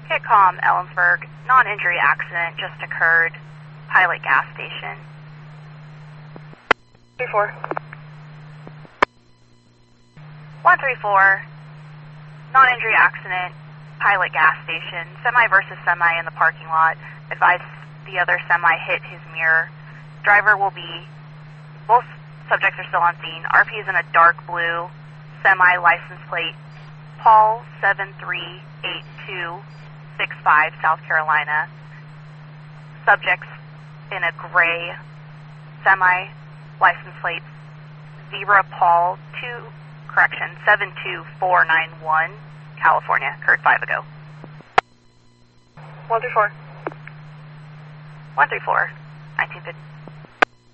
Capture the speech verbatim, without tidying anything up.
Hitcom, Ellensburg, non-injury accident just occurred, Pilot gas station. three four. one three four, non-injury accident, Pilot gas station, semi versus semi in the parking lot. Advise the other semi hit his mirror. Driver will be, both subjects are still on scene. R P is in a dark blue, semi license plate, Paul seven three eight two six five, South Carolina. Subjects in a gray, semi license plate, Zebra Paul two, correction, seven two four nine one, California, occurred five ago. one three four. one three four, nineteen fifty.